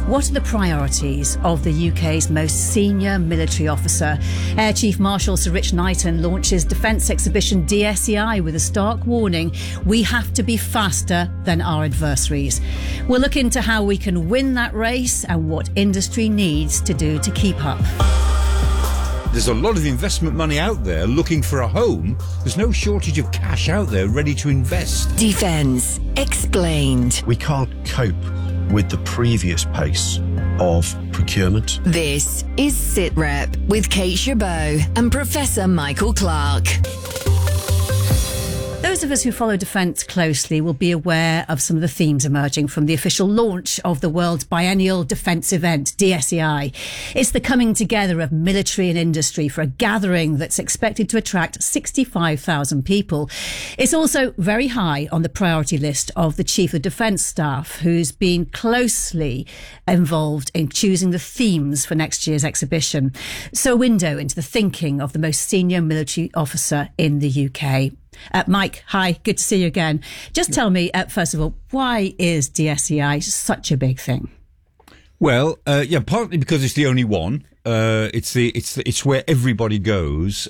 What are the priorities of the UK's most senior military officer? Air Chief Marshal Sir Rich Knighton launches defence exhibition DSEI with a stark warning: we have to be faster than our adversaries. We'll look into how we can win that race and what industry needs to do to keep up. There's a lot of investment money out there looking for a home. There's no shortage of cash out there ready to invest. Defence Explained. We can't cope with the previous pace of procurement. This is SITREP with Kate Chabot and Professor Michael Clark. Those of us who follow defence closely will be aware of some of the themes emerging from the official launch of the world's biennial defence event, DSEI. It's the coming together of military and industry for a gathering that's expected to attract 65,000 people. It's also very high on the priority list of the Chief of Defence Staff, who's been closely involved in choosing the themes for next year's exhibition. So a window into the thinking of the most senior military officer in the UK. Mike, hi, good to see you again. Just tell me, first of all, why is DSEI such a big thing? Well, partly because it's the only one. It's where everybody goes,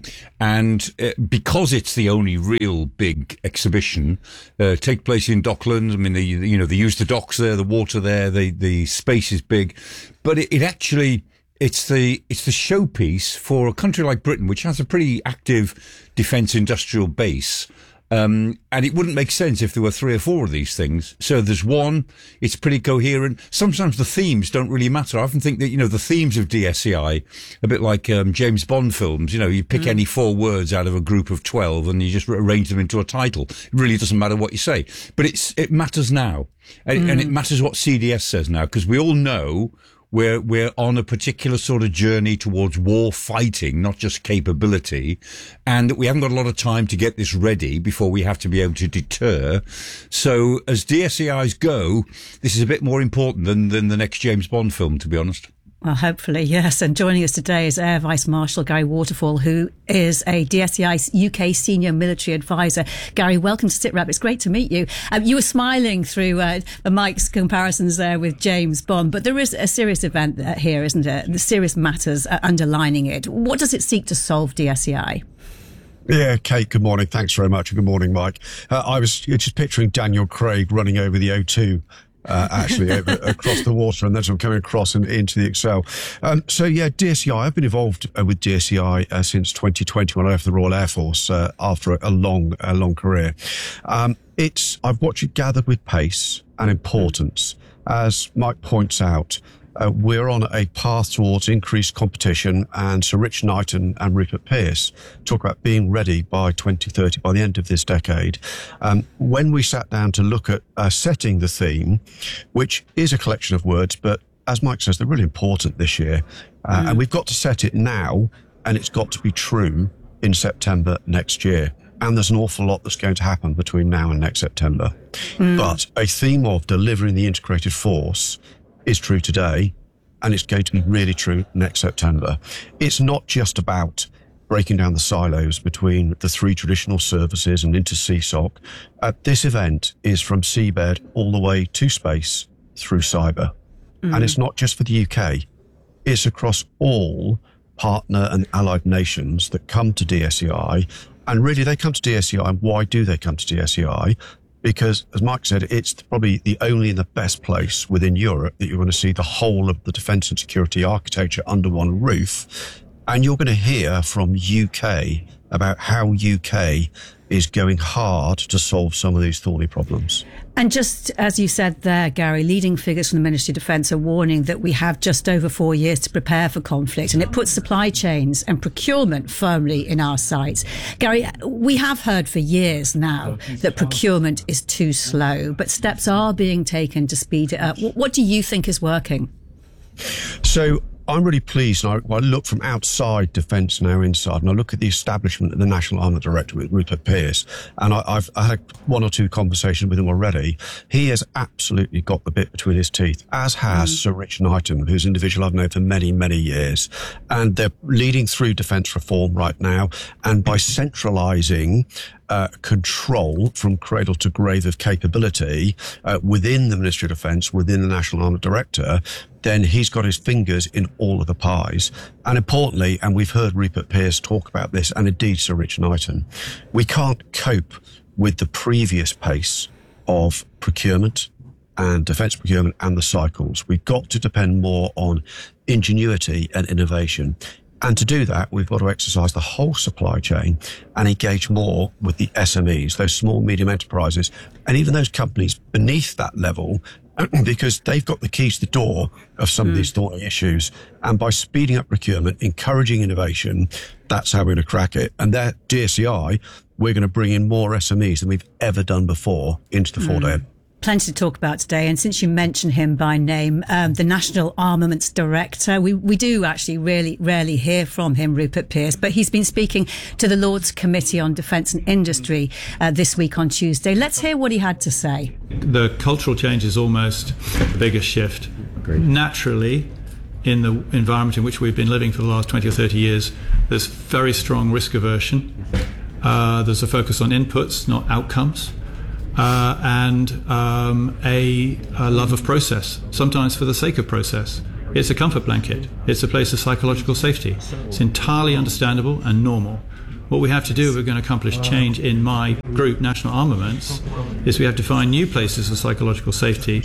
and because it's the only real big exhibition, take place in Docklands. I mean, they use the docks there, the water there, the space is big, but it actually. It's the showpiece for a country like Britain, which has a pretty active defence industrial base. And it wouldn't make sense if there were 3 or 4 of these things. So there's one, it's pretty coherent. Sometimes the themes don't really matter. I often think that, the themes of DSEI, a bit like James Bond films, you pick any 4 words out of a group of 12 and you just arrange them into a title. It really doesn't matter what you say. But it matters now. And it matters what CDS says now, because we all know we're on a particular sort of journey towards war fighting, not just capability, and we haven't got a lot of time to get this ready before we have to be able to deter. So as DSEIs go, this is a bit more important than the next James Bond film, to be honest. Well, hopefully, yes. And joining us today is Air Vice Marshal Gary Waterfall, who is a DSEI UK Senior Military Advisor. Gary, welcome to SITREP. It's great to meet you. You were smiling through Mike's comparisons there with James Bond, but there is a serious event here, isn't it? The serious matters underlining it. What does it seek to solve, DSEI? Yeah, Kate, good morning. Thanks very much. And good morning, Mike. I was just picturing Daniel Craig running over the O2. Across the water, and then sort of coming across and into the Excel. DSEI, I've been involved with DSEI since 2020 when I left the Royal Air Force after a long career. I've watched it gathered with pace and importance. As Mike points out, we're on a path towards increased competition, and Sir Rich Knighton and Rupert Pearce talk about being ready by 2030, by the end of this decade. When we sat down to look at setting the theme, which is a collection of words, but as Mike says, they're really important this year, and we've got to set it now, and it's got to be true in September next year. And there's an awful lot that's going to happen between now and next September. But a theme of delivering the integrated force is true today, and it's going to be really true next September. It's not just about breaking down the silos between the 3 traditional services and into CSOC. This event is from seabed all the way to space through cyber. And it's not just for the UK. It's across all partner and allied nations that come to DSEI. And really, they come to DSEI. And why do they come to DSEI? Because, as Mike said, it's probably the only and the best place within Europe that you're going to see the whole of the defence and security architecture under one roof. And you're going to hear from UK about how UK is going hard to solve some of these thorny problems. And just as you said there, Gary, leading figures from the Ministry of Defence are warning that we have just over 4 years to prepare for conflict, and it puts supply chains and procurement firmly in our sights. Gary, we have heard for years now that procurement is too slow, but steps are being taken to speed it up. What do you think is working? So I'm really pleased. I look from outside defence now inside, and I look at the establishment of the National Armament Director with Rupert Pearce, and I've had 1 or 2 conversations with him already. He has absolutely got the bit between his teeth, as has Sir Rich Knighton, who's an individual I've known for many, many years. And they're leading through defence reform right now, and by centralising control from cradle to grave of capability within the Ministry of Defence, within the National Armament Director, then he's got his fingers in all of the pies. And importantly, and we've heard Rupert Pearce talk about this, and indeed Sir Richard Knighton, we can't cope with the previous pace of procurement and defence procurement and the cycles. We've got to depend more on ingenuity and innovation. And to do that, we've got to exercise the whole supply chain and engage more with the SMEs, those small, medium enterprises, and even those companies beneath that level, because they've got the keys to the door of some of these thorny issues. And by speeding up procurement, encouraging innovation, that's how we're going to crack it. And that DSEI, we're going to bring in more SMEs than we've ever done before into the 4-day. Plenty to talk about today. And since you mention him by name, the National Armaments Director, we do actually really rarely hear from him, Rupert Pearce, but he's been speaking to the Lords Committee on Defence and Industry this week on Tuesday. Let's hear what he had to say. The cultural change is almost the biggest shift. Agreed. Naturally, in the environment in which we've been living for the last 20 or 30 years, there's very strong risk aversion. There's a focus on inputs, not outcomes. And a love of process, sometimes for the sake of process. It's a comfort blanket. It's a place of psychological safety. It's entirely understandable and normal. What we have to do if we're going to accomplish change in my group, National Armaments, is we have to find new places of psychological safety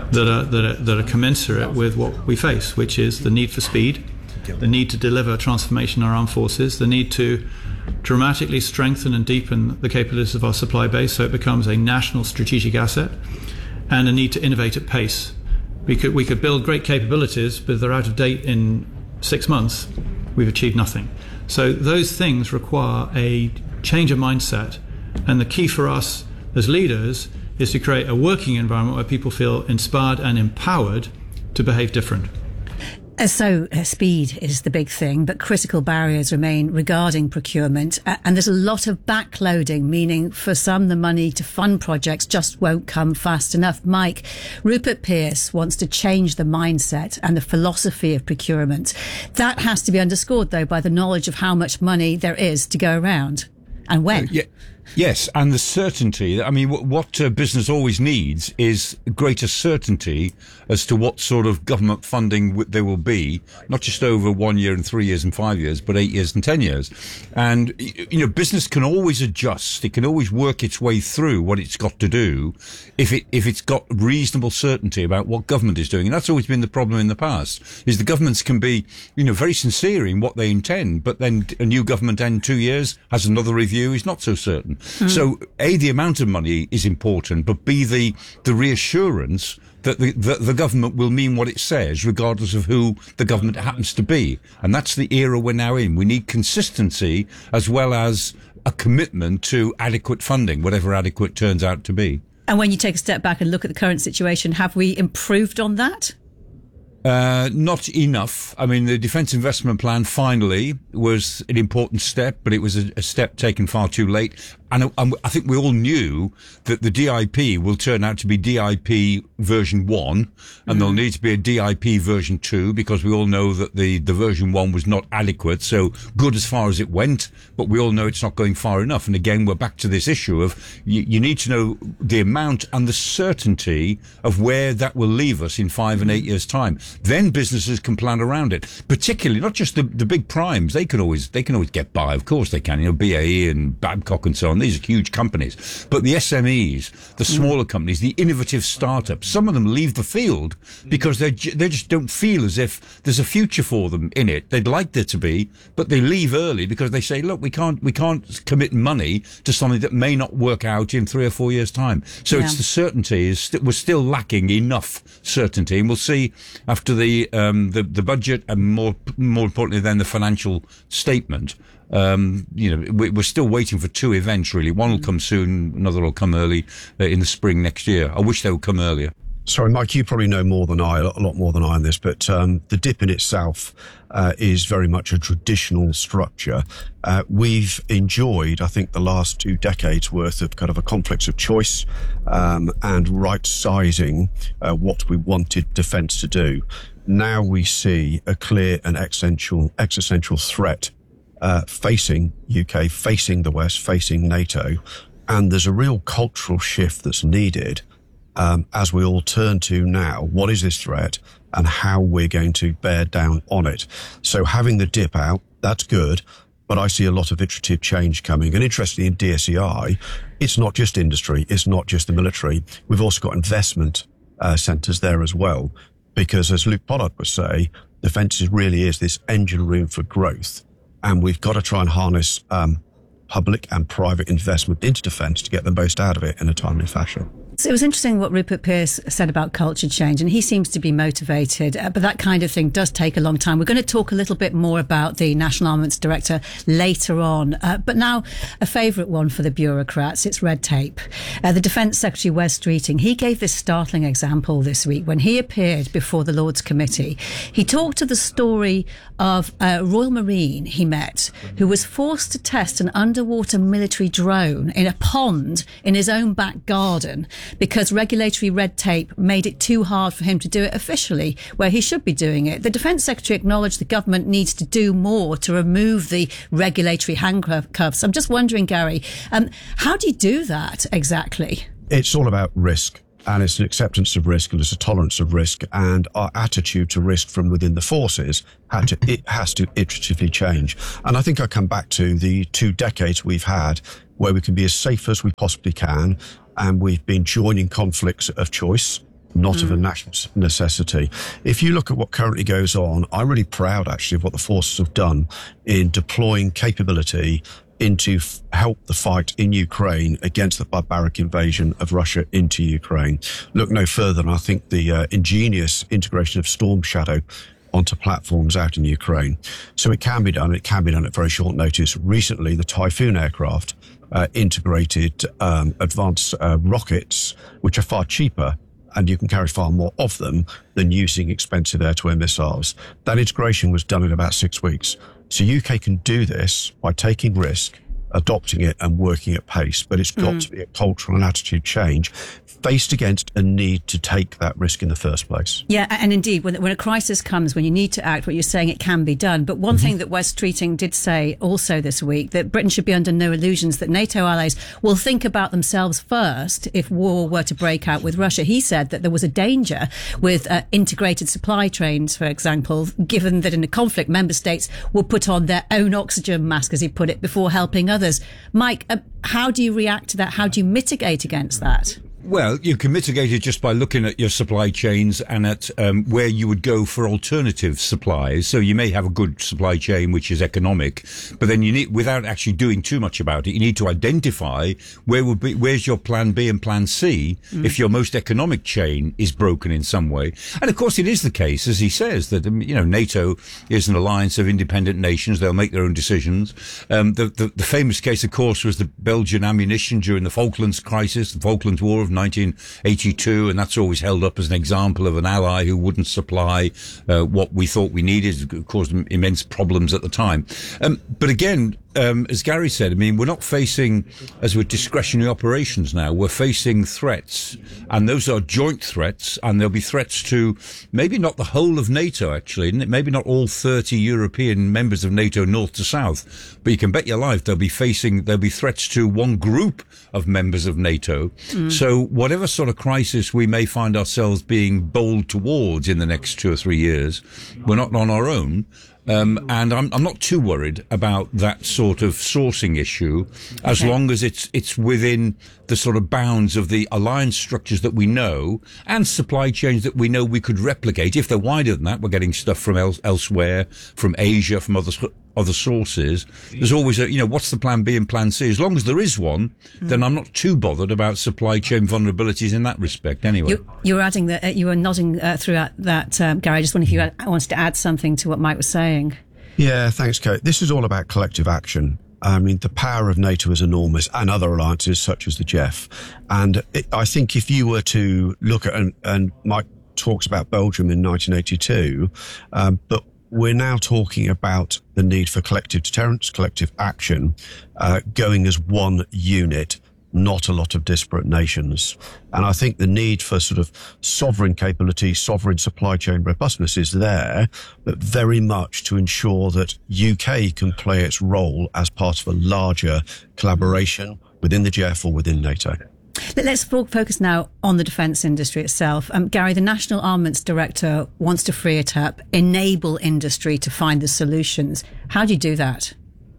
that are commensurate with what we face, which is the need for speed, the need to deliver transformation in our armed forces, the need to dramatically strengthen and deepen the capabilities of our supply base so it becomes a national strategic asset, and a need to innovate at pace. We could build great capabilities, but if they're out of date in 6 months, we've achieved nothing. So those things require a change of mindset, and the key for us as leaders is to create a working environment where people feel inspired and empowered to behave different. So speed is the big thing, but critical barriers remain regarding procurement. And there's a lot of backloading, meaning for some, the money to fund projects just won't come fast enough. Mike, Rupert Pearce wants to change the mindset and the philosophy of procurement. That has to be underscored, though, by the knowledge of how much money there is to go around and when. Yes, and the certainty. I mean, what business always needs is greater certainty as to what sort of government funding there will be, not just over 1 year and 3 years and 5 years, but 8 years and 10 years. And, business can always adjust. It can always work its way through what it's got to do if it's got reasonable certainty about what government is doing. And that's always been the problem in the past, is the governments can be, very sincere in what they intend, but then a new government in 2 years has another review, is not so certain. So, A, the amount of money is important, but B, the reassurance that the government will mean what it says, regardless of who the government happens to be. And that's the era we're now in. We need consistency as well as a commitment to adequate funding, whatever adequate turns out to be. And when you take a step back and look at the current situation, have we improved on that? Not enough. I mean, the Defence Investment Plan finally was an important step, but it was a step taken far too late. And I think we all knew that the DIP will turn out to be DIP version 1, and there'll need to be a DIP version 2, because we all know that the version 1 was not adequate. So good as far as it went, but we all know it's not going far enough. And again, we're back to this issue of you need to know the amount and the certainty of where that will leave us in 5 and 8 years' time. Then businesses can plan around it, particularly not just the big primes. They can always get by. Of course they can. BAE and Babcock and so on. These are huge companies. But the SMEs, the smaller companies, the innovative startups, some of them leave the field because they just don't feel as if there's a future for them in it. They'd like there to be, but they leave early because they say, look, we can't commit money to something that may not work out in 3 or 4 years' time. So it's the certainty we're still lacking enough certainty, and we'll see after the budget, and more importantly then the financial statement. We're still waiting for 2 events, really. One will come soon, another will come early in the spring next year. I wish they would come earlier. Sorry, Mike, you probably know more than I, a lot more than I on this, but the DIP in itself is very much a traditional structure. We've enjoyed, I think, the last 2 decades worth of kind of a conflicts of choice and right-sizing what we wanted defence to do. Now we see a clear and existential threat facing UK, facing the West, facing NATO. And there's a real cultural shift that's needed as we all turn to now, what is this threat and how we're going to bear down on it. So having the dip out, that's good, but I see a lot of iterative change coming. And interestingly, in DSEI, it's not just industry, it's not just the military. We've also got investment centres there as well, because as Luke Pollard would say, defence really is this engine room for growth. And we've got to try and harness public and private investment into defence to get the most out of it in a timely fashion. So it was interesting what Rupert Pearce said about culture change, and he seems to be motivated, but that kind of thing does take a long time. We're going to talk a little bit more about the National Armaments Director later on, but now a favourite one for the bureaucrats, it's red tape. The Defence Secretary, Wes Streeting, he gave this startling example this week when he appeared before the Lords Committee. He talked to the story of a Royal Marine he met who was forced to test an underwater military drone in a pond in his own back garden because regulatory red tape made it too hard for him to do it officially where he should be doing it. The Defence Secretary acknowledged the government needs to do more to remove the regulatory handcuffs. I'm just wondering, Gary, how do you do that exactly? It's all about risk. And it's an acceptance of risk and it's a tolerance of risk, and our attitude to risk from within the forces it has to iteratively change. And I think I come back to the 2 decades we've had where we can be as safe as we possibly can, and we've been joining conflicts of choice, not of a national necessity. If you look at what currently goes on, I'm really proud actually of what the forces have done in deploying capability into help the fight in Ukraine against the barbaric invasion of Russia into Ukraine. Look no further than I think the ingenious integration of Storm Shadow onto platforms out in Ukraine. So it can be done. It can be done at very short notice. Recently, the Typhoon aircraft integrated advanced rockets, which are far cheaper, and you can carry far more of them than using expensive air-to-air missiles. That integration was done in about 6 weeks. So UK can do this by taking risk, adopting it and working at pace, but it's got to be a cultural and attitude change faced against a need to take that risk in the first place. Yeah, and indeed, when a crisis comes, when you need to act, what you're saying, it can be done. But one thing that Wes Streeting did say also this week, that Britain should be under no illusions that NATO allies will think about themselves first if war were to break out with Russia. He said that there was a danger with integrated supply chains, for example, given that in a conflict, member states will put on their own oxygen mask, as he put it, before helping others. Mike, how do you react to that? How do you mitigate against that? Well, you can mitigate it just by looking at your supply chains and at where you would go for alternative supplies. So you may have a good supply chain which is economic, but then you need, without actually doing too much about it, you need to identify where's your plan B and plan C if your most economic chain is broken in some way. And of course, it is the case, as he says, that NATO is an alliance of independent nations. They'll make their own decisions. The famous case, of course, was the Belgian ammunition during the Falklands crisis, the Falklands War of 1982, and that's always held up as an example of an ally who wouldn't supply what we thought we needed. It caused immense problems at the time. But again, as Gary said, I mean, we're not facing, as with discretionary operations now, we're facing threats, and those are joint threats, and there'll be threats to maybe not the whole of NATO, actually, maybe not all 30 European members of NATO north to south, but you can bet your life there'll be threats to one group of members of NATO. So whatever sort of crisis we may find ourselves being bowled towards in the next 2 or 3 years, we're not on our own. And I'm not too worried about that sort of sourcing issue, as long as it's within the sort of bounds of the alliance structures that we know and supply chains that we know we could replicate. If they're wider than that, we're getting stuff from elsewhere, from Asia, from other sources. There's always what's the plan B and plan C? As long as there is one, then I'm not too bothered about supply chain vulnerabilities in that respect anyway. You were adding that, you were nodding throughout that, Gary. I just wondered if you wanted to add something to what Mike was saying. Yeah, thanks, Kate. This is all about collective action. I mean, the power of NATO is enormous, and other alliances such as the GEF. And I think if you were to look at, and Mike talks about Belgium in 1982, but we're now talking about the need for collective deterrence, collective action, going as one unit not a lot of disparate nations. And I think the need for sort of sovereign capability, sovereign supply chain robustness is there, but very much to ensure that UK can play its role as part of a larger collaboration within the GEF or within NATO. Let's focus now on the defence industry itself. Gary, the National Armaments Director wants to free it up, enable industry to find the solutions. How do you do that?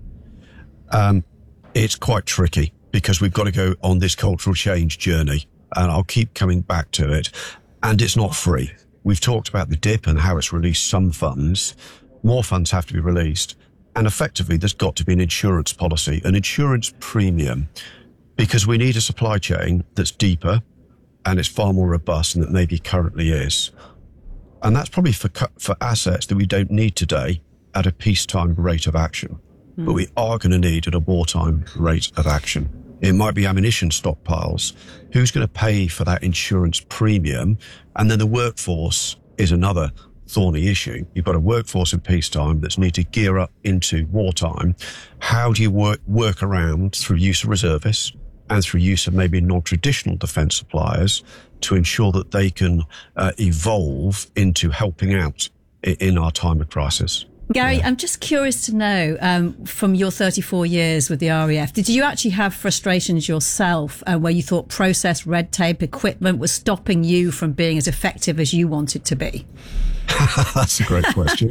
It's quite tricky because we've got to go on this cultural change journey, and I'll keep coming back to it. And it's not free. We've talked about the DIP and how it's released some funds. More funds have to be released. And effectively, there's got to be an insurance policy, an insurance premium, because we need a supply chain that's deeper and it's far more robust than it maybe currently is. And that's probably for assets that we don't need today at a peacetime rate of action. But we are going to need at a wartime rate of action. It might be ammunition stockpiles. Who's going to pay for that insurance premium? And then the workforce is another thorny issue. You've got a workforce in peacetime that's need to gear up into wartime. How do you work around through use of reservists and through use of maybe non-traditional defence suppliers to ensure that they can evolve into helping out in our time of crisis? Gary, I'm just curious to know, from your 34 years with the RAF, did you actually have frustrations yourself where you thought process, red tape, equipment was stopping you from being as effective as you wanted to be? That's a great question.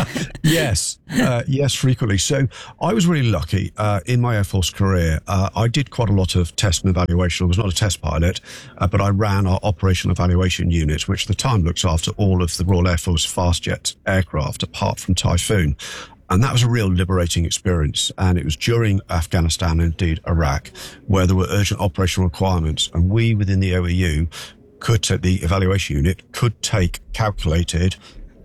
Yes, frequently. So I was really lucky in my Air Force career. I did quite a lot of test and evaluation. I was not a test pilot, but I ran our operational evaluation unit, which at the time looks after all of the Royal Air Force fast jet aircraft, apart from Typhoon. And that was a real liberating experience. And it was during Afghanistan and indeed Iraq, where there were urgent operational requirements. And we within the OEU the evaluation unit could take calculated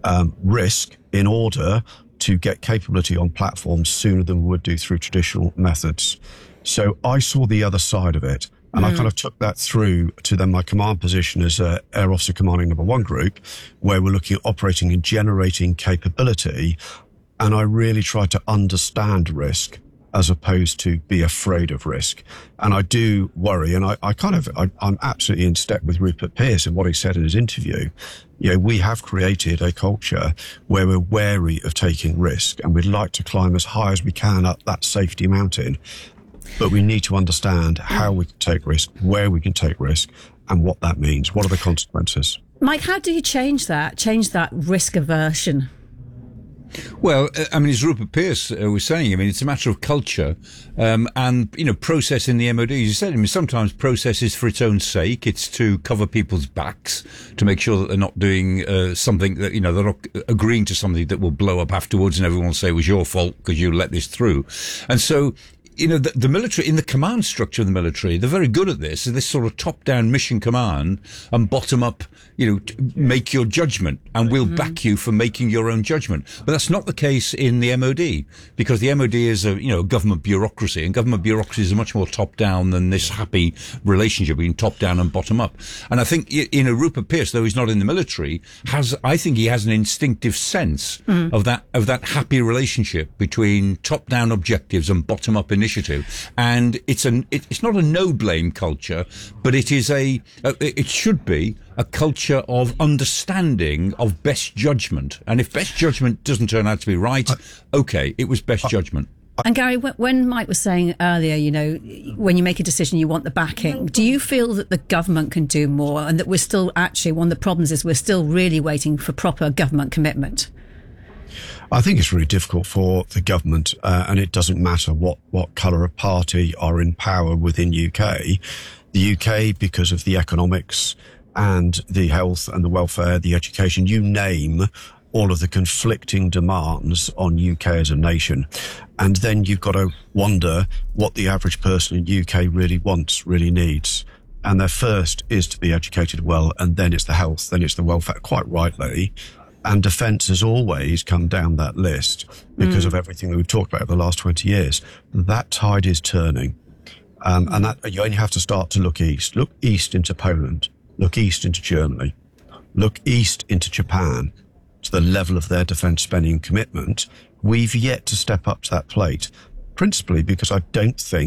risk in order to get capability on platforms sooner than we would do through traditional methods. So I saw the other side of it. And I kind of took that through to then my command position as Air Officer Commanding Number 1 Group, where we're looking at operating and generating capability. And I really tried to understand risk as opposed to be afraid of risk. And I do worry, and I'm absolutely in step with Rupert Pearce in what he said in his interview. You know, we have created a culture where we're wary of taking risk, and we'd like to climb as high as we can up that safety mountain. But we need to understand how we can take risk, where we can take risk, and what that means. What are the consequences? Mike, how do you change that risk aversion? Well, I mean, as Rupert Pearce was saying, I mean, it's a matter of culture and, you know, process in the MOD. As you said, I mean, sometimes process is for its own sake. It's to cover people's backs, to make sure that they're not doing something that, you know, they're not agreeing to something that will blow up afterwards and everyone will say it was your fault because you let this through. And so, you know, the military, in the command structure of the military, they're very good at this sort of top-down mission command and bottom-up, you know, make your judgment and we'll back you for making your own judgment. But that's not the case in the MOD, because the MOD is a government bureaucracy, and government bureaucracies are much more top-down than this happy relationship between top-down and bottom-up. And I think, you know, Rupert Pearce, though he's not in the military, I think he has an instinctive sense of that happy relationship between top-down objectives and bottom-up initiatives. And it's not a no blame culture, but it should be a culture of understanding of best judgment. And if best judgment doesn't turn out to be right, okay, it was best judgment. And Gary, when Mike was saying earlier, you know, when you make a decision, you want the backing. Do you feel that the government can do more, and that we're still actually, one of the problems is we're still really waiting for proper government commitment? I think it's really difficult for the government, and it doesn't matter what colour of party are in power within UK. The UK, because of the economics and the health and the welfare, the education, you name all of the conflicting demands on UK as a nation. And then you've got to wonder what the average person in UK really wants, really needs. And their first is to be educated well, and then it's the health, then it's the welfare, quite rightly. And defence has always come down that list because of everything that we've talked about over the last 20 years. That tide is turning. And that you only have to start to look east. Look east into Poland. Look east into Germany. Look east into Japan, to the level of their defence spending commitment. We've yet to step up to that plate, principally because I don't think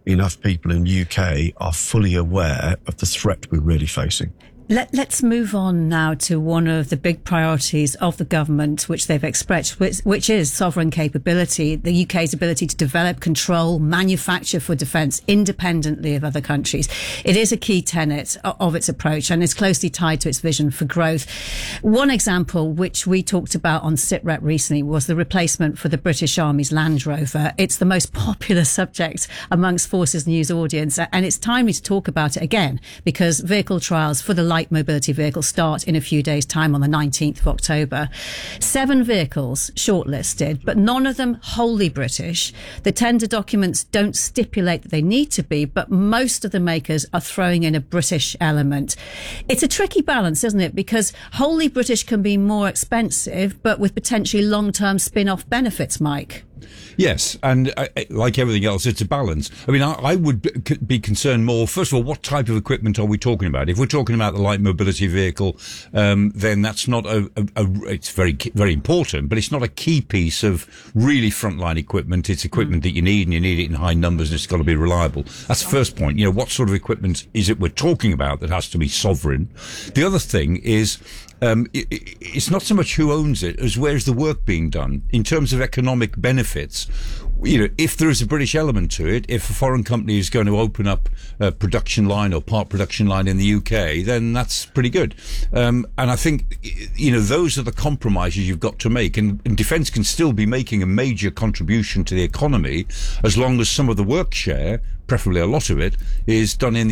enough people in the UK are fully aware of the threat we're really facing. Let's move on now to one of the big priorities of the government, which they've expressed, which is sovereign capability, the UK's ability to develop, control, manufacture for defence independently of other countries. It is a key tenet of its approach and is closely tied to its vision for growth. One example, which we talked about on SITREP recently, was the replacement for the British Army's Land Rover. It's the most popular subject amongst Forces News audience, and it's timely to talk about it again because vehicle trials for the light mobility vehicle start in a few days' time on the 19th of October. 7 vehicles shortlisted, but none of them wholly British. The tender documents don't stipulate that they need to be, but most of the makers are throwing in a British element. It's a tricky balance, isn't it? Because wholly British can be more expensive, but with potentially long-term spin-off benefits, Mike. Yes, and like everything else, it's a balance. I mean, I would be concerned more, first of all, what type of equipment are we talking about? If we're talking about the light mobility vehicle, then that's not it's very, very important, but it's not a key piece of really frontline equipment. It's equipment that you need, and you need it in high numbers, and it's got to be reliable. That's the first point. You know, what sort of equipment is it we're talking about that has to be sovereign? The other thing is, it's not so much who owns it as where's the work being done in terms of economic benefits. You know, if there is a British element to it, if a foreign company is going to open up a production line or part production line in the UK, then that's pretty good. And I think, you know, those are the compromises you've got to make. And defence can still be making a major contribution to the economy as long as some of the work share, preferably a lot of it, is done in the